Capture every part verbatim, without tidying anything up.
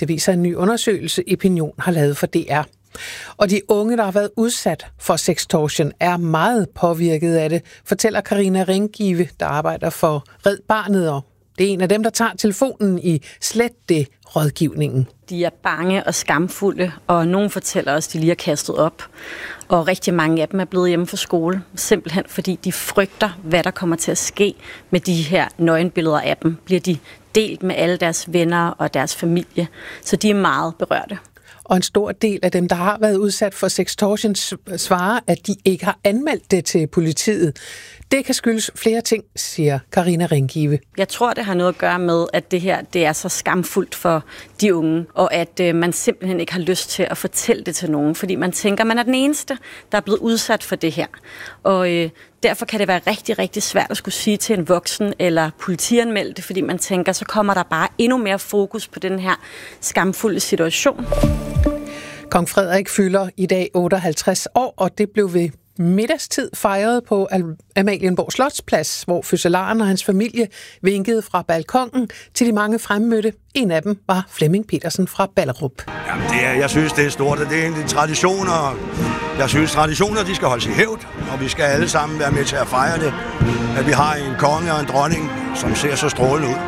Det viser en ny undersøgelse, Epinion har lavet for D R. Og de unge, der har været udsat for sextortion, er meget påvirket af det, fortæller Karina Ringgive, der arbejder for Red Barnet, og det er en af dem, der tager telefonen i Slet det rådgivningen. De er bange og skamfulde, og nogen fortæller også, at de lige har kastet op. Og rigtig mange af dem er blevet hjemme fra skole, simpelthen fordi de frygter, hvad der kommer til at ske med de her nøgenbilleder af dem. Bliver de delt med alle deres venner og deres familie, så de er meget berørte. Og en stor del af dem, der har været udsat for sextortion, svarer, at de ikke har anmeldt det til politiet. Det kan skyldes flere ting, siger Karina Ringgive. Jeg tror, det har noget at gøre med, at det her det er så skamfuldt for de unge, og at øh, man simpelthen ikke har lyst til at fortælle det til nogen, fordi man tænker, at man er den eneste, der er blevet udsat for det her. Og øh, derfor kan det være rigtig, rigtig svært at skulle sige til en voksen eller politianmelde det, fordi man tænker, så kommer der bare endnu mere fokus på den her skamfulde situation. Kong Frederik fylder i dag otteoghalvtreds år, og det blev ved middagstid fejret på Amalienborg Slotsplads, hvor fødselaren og hans familie vinkede fra balkongen til de mange fremmødte. En af dem var Flemming Petersen fra Ballerup. Jamen, det er, jeg synes, det er stort, og det er en traditioner. Jeg synes, traditioner de skal holdes i hævd, og vi skal alle sammen være med til at fejre det. At vi har en konge og en dronning, som ser så strålende ud.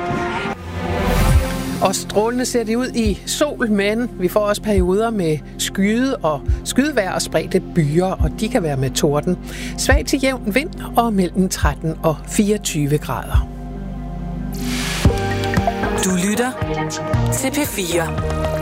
Og strålende ser det ud i sol, men vi får også perioder med skyde og skydevejr og spredte byer, og de kan være med torden. Svag til jævn vind og mellem tretten og fireogtyve grader. Du lytter til P fire.